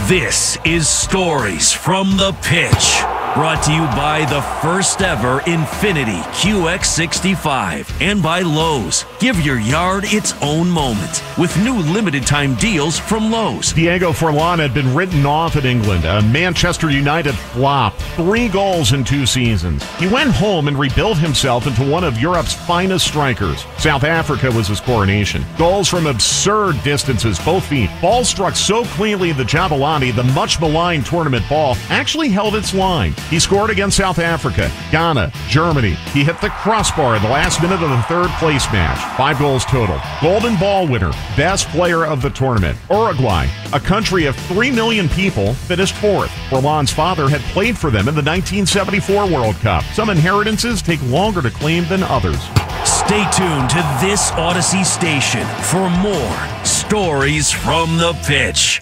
This is Stories from the Pitch, brought to you by the first ever Infiniti QX65 and by Lowe's. Give your yard its own moment with new limited time deals from Lowe's. Diego Forlan had been written off at England, a Manchester United flop, 3 goals in 2 seasons. He went home and rebuilt himself into one of Europe's finest strikers. South Africa was his coronation. Goals from absurd distances, both feet. Ball struck so cleanly in the Jabulani, the much maligned tournament ball actually held its line. He scored against South Africa, Ghana, Germany. He hit the crossbar in the last minute of the third place match. 5 goals total. Golden Ball winner, best player of the tournament. Uruguay, a country of 3 million people, finished 4th. Forlan's father had played for them in the 1974 World Cup. Some inheritances take longer to claim than others. Stay tuned to this Odyssey station for more Stories from the Pitch.